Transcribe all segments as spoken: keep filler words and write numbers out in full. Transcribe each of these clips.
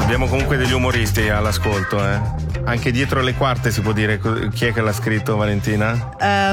Abbiamo comunque degli umoristi all'ascolto, eh. Anche dietro le quarte si può dire chi è che l'ha scritto, Valentina?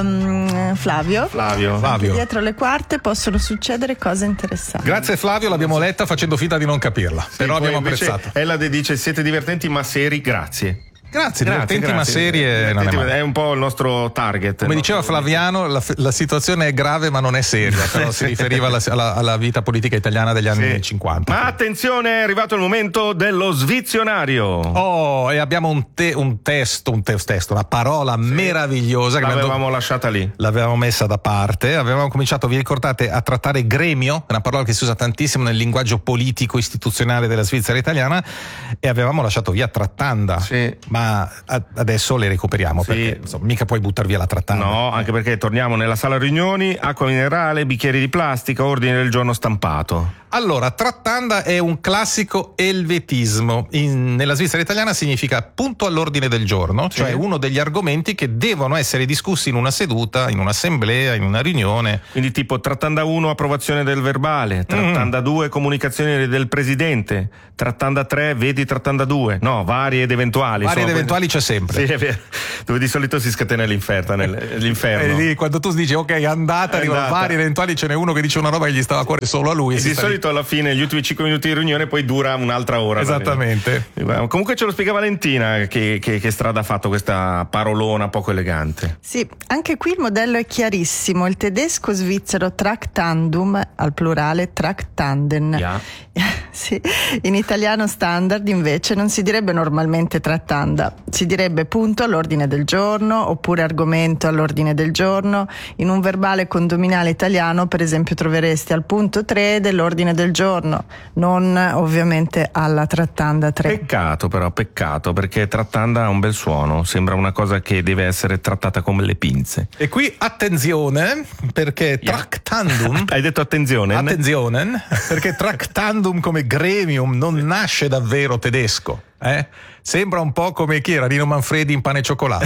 Um, Flavio. Flavio. Flavio. Dietro le quarte possono succedere cose interessanti. Grazie Flavio, l'abbiamo letta facendo finta di non capirla, sì, però abbiamo apprezzato. Ella dice siete divertenti ma seri, grazie. Grazie, divertenti grazie, ma serie non è, è un po' il nostro target. Come no? Diceva Flaviano, la, la situazione è grave ma non è seria, però si riferiva alla, alla, alla vita politica italiana degli anni sì. cinquanta. Ma attenzione, è arrivato il momento dello svizionario. Oh, e abbiamo un, te, un testo, un te, testo, una parola sì. meravigliosa. L'avevamo che abbiamo, lasciata lì. L'avevamo messa da parte, avevamo cominciato, vi ricordate, a trattare gremio, una parola che si usa tantissimo nel linguaggio politico istituzionale della Svizzera italiana, e avevamo lasciato via trattanda. Sì. Ma adesso le recuperiamo sì. perché insomma, mica puoi buttare via la trattanda. No, anche perché torniamo nella sala riunioni, acqua minerale, bicchieri di plastica, ordine del giorno stampato. Allora, trattanda è un classico elvetismo. In, nella Svizzera italiana significa punto all'ordine del giorno, sì. cioè uno degli argomenti che devono essere discussi in una seduta, in un'assemblea, in una riunione. Quindi tipo trattanda uno approvazione del verbale, trattanda due mm. comunicazione del presidente, trattanda tre vedi trattanda due, no, varie ed eventuali. Varie ed poi... eventuali c'è sempre. Sì, è vero. Dove di solito si scatena l'inferno. l'inferno. E lì, quando tu dici ok, andata, arrivano varie eventuali, ce n'è uno che dice una roba che gli stava a cuore solo a lui. E di solito alla fine gli ultimi cinque minuti di riunione poi dura un'altra ora. Esattamente. Comunque ce lo spiega Valentina che, che, che strada ha fatto questa parolona poco elegante. Sì, anche qui il modello è chiarissimo. Il tedesco svizzero Traktandum, al plurale Traktanden. Yeah. Sì. In italiano standard invece non si direbbe normalmente trattanda, si direbbe punto all'ordine del giorno oppure argomento all'ordine del giorno. In un verbale condominale italiano per esempio troveresti al punto tre dell'ordine del giorno, non ovviamente alla trattanda tre. Peccato però, peccato, perché trattanda ha un bel suono, sembra una cosa che deve essere trattata come le pinze. E qui attenzione, perché yeah. Tractandum hai detto attenzione? Attenzione, perché Tractandum come gremium non nasce davvero tedesco, eh? Sembra un po' come chi era Nino Manfredi in Pane e Cioccolata.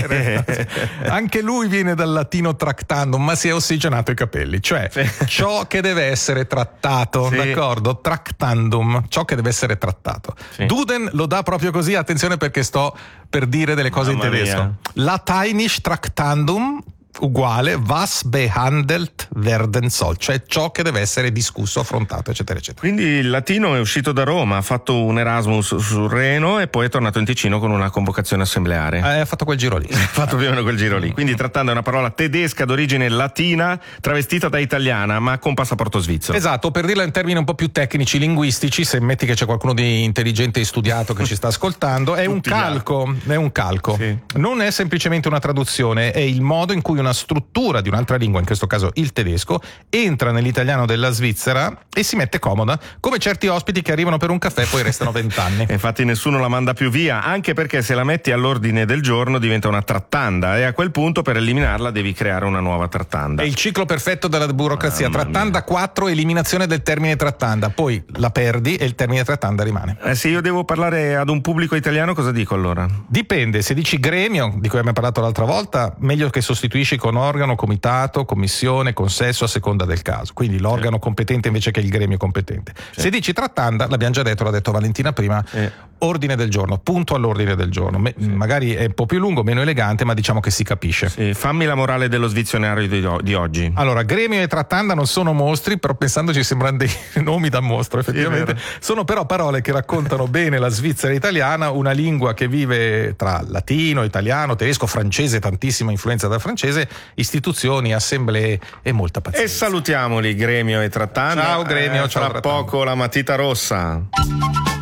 Anche lui viene dal latino tractandum, ma si è ossigenato i capelli, cioè sì. ciò che deve essere trattato, sì. d'accordo? Tractandum, ciò che deve essere trattato. Sì. Duden lo dà proprio così, attenzione perché sto per dire delle cose Mamma in tedesco. Mia. Lateinisch Tractandum uguale was behandelt werden soll, cioè ciò che deve essere discusso, affrontato, eccetera, eccetera. Quindi il latino è uscito da Roma, ha fatto un Erasmus sul Reno e poi è tornato in Ticino con una convocazione assembleare. Ha eh, fatto quel giro lì. Ha fatto più o meno quel giro lì. Quindi trattando una parola tedesca d'origine latina, travestita da italiana, ma con passaporto svizzero. Esatto, per dirla in termini un po' più tecnici, linguistici, se metti che c'è qualcuno di intelligente e studiato che ci sta ascoltando, è un calco, è un calco. Sì. Non è semplicemente una traduzione, è il modo in cui una struttura di un'altra lingua, in questo caso il tedesco, entra nell'italiano della Svizzera e si mette comoda, come certi ospiti che arrivano per un caffè e poi restano vent'anni. Infatti nessuno la manda più via, anche perché se la metti all'ordine del giorno diventa una trattanda e a quel punto per eliminarla devi creare una nuova trattanda. È il ciclo perfetto della burocrazia. Mamma trattanda mia. quattro, eliminazione del termine trattanda, poi la perdi e il termine trattanda rimane. Eh, se io devo parlare ad un pubblico italiano cosa dico allora? Dipende, se dici gremio, di cui abbiamo parlato l'altra volta, meglio che sostituisci con organo, comitato, commissione, consesso a seconda del caso, quindi l'organo sì. competente invece che il gremio competente. Sì. Se dici trattanda, l'abbiamo già detto, l'ha detto Valentina prima, sì. ordine del giorno, punto all'ordine del giorno, Me- sì. magari è un po' più lungo, meno elegante, ma diciamo che si capisce. Sì. Fammi la morale dello svizionario di, di oggi. Allora, gremio e trattanda non sono mostri, però pensandoci sembrano dei nomi da mostro effettivamente, sì, sono però parole che raccontano bene la Svizzera italiana, una lingua che vive tra latino, italiano, tedesco, francese, tantissima influenza dal francese, istituzioni, assemblee e molta pazienza. E salutiamoli gremio e trattanda. Ciao gremio, eh, ciao tra trattanda. Poco la matita rossa.